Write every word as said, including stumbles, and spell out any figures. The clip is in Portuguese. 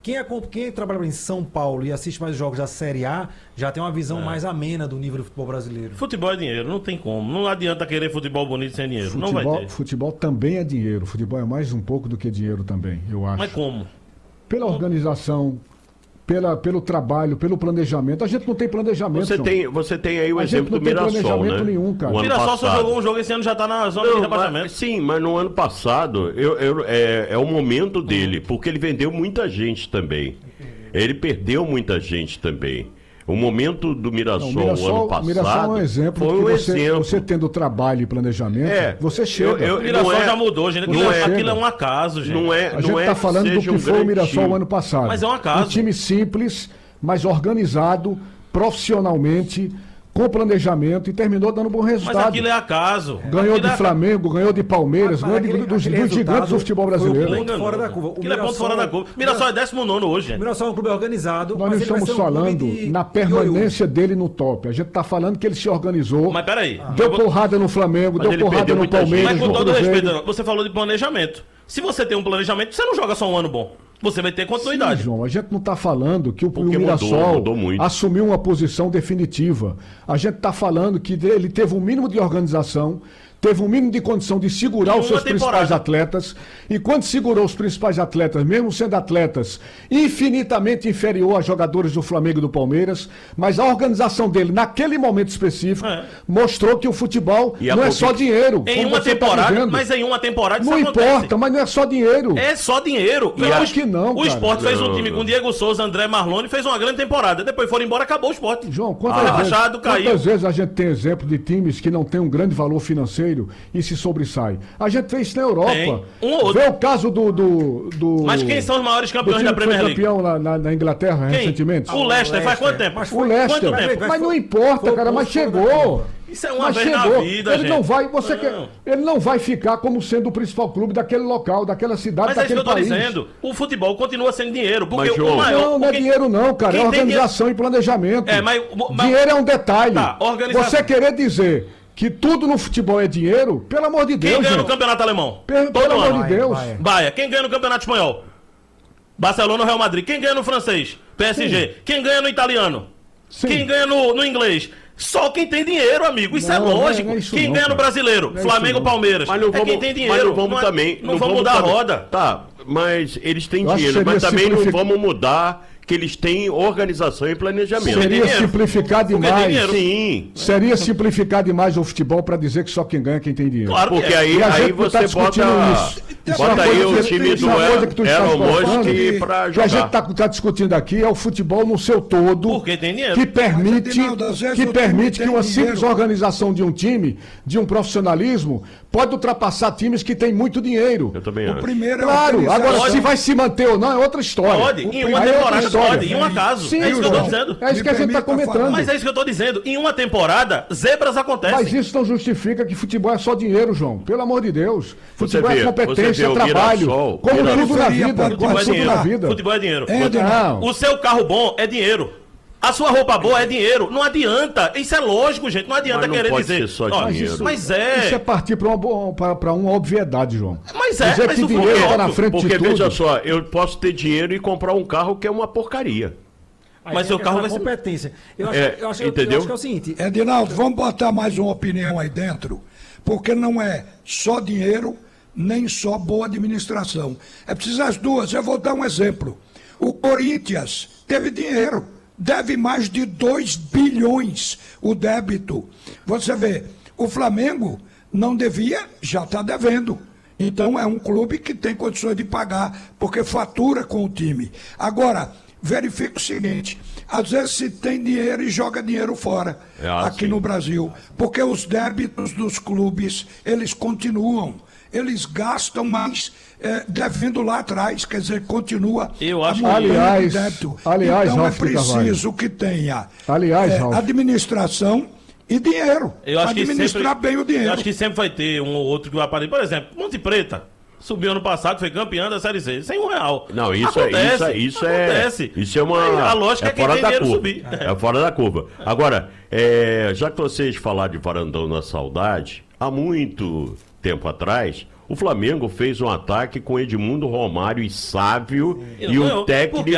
Quem, é, quem trabalha em São Paulo e assiste mais jogos da Série A já tem uma visão é. mais amena do nível do futebol brasileiro. Futebol é dinheiro, não tem como. Não adianta querer futebol bonito sem dinheiro. Futebol, não vai ter. Futebol também é dinheiro. Futebol é mais um pouco do que dinheiro também, eu acho. Mas como? Pela organização, pela, pelo trabalho, pelo planejamento. A gente não tem planejamento. Você tem, você tem aí o a exemplo do Mirassol, né? planejamento nenhum, cara. O Mirassol só jogou um jogo esse ano, já tá na zona não, de rebaixamento. Mas, sim, mas no ano passado eu, eu, é, é o momento dele, porque ele vendeu muita gente também. Ele perdeu muita gente também. O momento do Mirassol, não, Mirassol ano passado. Mirassol é um exemplo. Foi um você, exemplo. Você tendo trabalho e planejamento, é, você chega. Eu, eu, o Mirassol é, já mudou, gente. Aquilo, não é, é, aquilo é um acaso, gente. Não é, a não gente está é falando do que um foi o Mirassol time. ano passado. Mas é um acaso. Um time simples, mas organizado, profissionalmente, com planejamento e terminou dando bom resultado. Mas aquilo é acaso. Ganhou aquilo de é... Flamengo, ganhou de Palmeiras, mas, mas ganhou aquele, de, dos, aquele dos gigantes do futebol brasileiro. Foi um ponto fora da curva. O Aquilo é ponto fora da curva. Mirassol é décimo nono hoje, gente. O Mirassol é um clube organizado. Nós não estamos um falando de... na permanência dele no top. A gente está falando que ele se organizou. Mas peraí. Deu vou... porrada no Flamengo, mas deu porrada no Palmeiras. Mas com no todo Cruzeiro. respeito, você falou de planejamento. Se você tem um planejamento, você não joga só um ano bom. Você vai ter continuidade. Sim, João, a gente não está falando que o, o Mirassol mudou, mudou assumiu uma posição definitiva. A gente está falando que ele teve um mínimo de organização, teve um mínimo de condição de segurar os seus temporada. principais atletas. E quando segurou os principais atletas, mesmo sendo atletas infinitamente inferior a jogadores do Flamengo e do Palmeiras, mas a organização dele, naquele momento específico, é. mostrou que o futebol e não é só dinheiro. Em uma temporada, tá mas em uma temporada Não importa, acontece. Mas não é só dinheiro. É só dinheiro. Eu acho que não, O Sport fez não, um time não. com Diego Souza, André Marlone, fez uma grande temporada. Depois foram embora, acabou o Sport. João, quantas, ah, vezes, Machado, quantas caiu. vezes a gente tem exemplo de times que não tem um grande valor financeiro e se sobressai? A gente fez isso na Europa. Tem. Um ou outro. Vê o caso do, do, do... Mas quem são os maiores campeões da Premier League? campeão na, na, na Inglaterra quem? recentemente? O Leicester. Faz quanto tempo? O Leicester. Quanto tempo? Mas não importa, cara, mas chegou. Isso é uma mas vez chegou. na vida, ele gente. não vai, você não. Quer, ele não vai ficar como sendo o principal clube daquele local, daquela cidade, mas daquele país. Mas é isso que eu tô dizendo. O futebol continua sendo dinheiro. Porque mas, o maior, não, não é dinheiro não, cara. É organização dinheiro... e planejamento. É, mas, mas... Dinheiro é um detalhe. Tá, organização. Você querer dizer que tudo no futebol é dinheiro, pelo amor de Deus. Quem ganha gente. no campeonato alemão? Pelo, pelo amor de Deus. Bahia. Bahia. Quem ganha no campeonato espanhol? Barcelona ou Real Madrid? Quem ganha no francês? P S G. Sim. Quem ganha no italiano? Sim. Quem ganha no, no inglês? Só quem tem dinheiro, amigo. Isso não, é lógico. Não é isso quem não, ganha cara. no brasileiro? É Flamengo, Palmeiras. Mas não vamos, é quem tem dinheiro. Mas não vamos não é, também. Não, não vamos vamos mudar também. a roda. Tá, mas eles têm dinheiro. Mas também simplific... não vamos mudar que eles têm organização e planejamento. Seria simplificar demais. Sim. Seria simplificar demais o futebol para dizer que só quem ganha é quem tem dinheiro. Claro, porque é. aí, aí você tá bota, isso. bota aí o time do Elon Musk para jogar. O que a gente está tá discutindo aqui é o futebol no seu todo. Porque tem dinheiro. Que permite, que, permite que uma simples organização de um time, de um profissionalismo, pode ultrapassar times que têm muito dinheiro. Eu também o acho. Primeiro claro, agora pode. se vai se manter ou não é outra história. Pode, em uma temporada pode, em um acaso. Sim, é isso que eu tô dizendo. É isso que a gente está comentando. Mas é isso que eu tô dizendo. Em uma temporada, zebras acontecem. Mas isso não justifica que futebol é só dinheiro, João. Pelo amor de Deus. Futebol vê, é competência, é trabalho. Mirassol, como Mirassol. tudo na vida. Futebol é dinheiro. Na vida. Futebol é dinheiro. É, não. O seu carro bom é dinheiro. A sua roupa boa é dinheiro. Não adianta. Isso é lógico, gente. Não adianta mas não querer pode dizer. Ser só Ó, dinheiro. Isso, mas é. Isso é partir para uma, pra uma obviedade, João. Mas é. Dizer mas que o dinheiro está na frente porque, de tudo. veja só, eu posso ter dinheiro e comprar um carro que é uma porcaria. Aí mas seu carro vai ser competência. Eu acho, é, eu, acho, entendeu? eu acho que é o seguinte. Edinaldo, vamos botar mais uma opinião aí dentro, porque não é só dinheiro, nem só boa administração. É preciso as duas. Eu vou dar um exemplo. O Corinthians teve dinheiro. Deve mais de dois bilhões o débito. Você vê, o Flamengo não devia, já está devendo. Então é um clube que tem condições de pagar, porque fatura com o time. Agora, verifica o seguinte, às vezes se tem dinheiro e joga dinheiro fora, é assim. Aqui no Brasil. Porque os débitos dos clubes, eles continuam. Eles gastam mais é, devendo lá atrás, quer dizer, continua Eu acho a aliás, débito. aliás, então Ralf é preciso que tenha aliás, é, administração e dinheiro. Eu acho administrar que sempre, bem o dinheiro. Eu acho que sempre vai ter um ou outro que vai aparecer. Por exemplo, Ponte Preta. Subiu ano passado, foi campeão da Série C, sem um real. Não, isso acontece, é isso, isso acontece. é isso é uma a lógica é, é fora quem tem da dinheiro curva. subir. É fora da curva. Agora, é, já que vocês falaram de Varandão na Saudade, há muito tempo atrás, o Flamengo fez um ataque com Edmundo Romário e Sávio e, e o técnico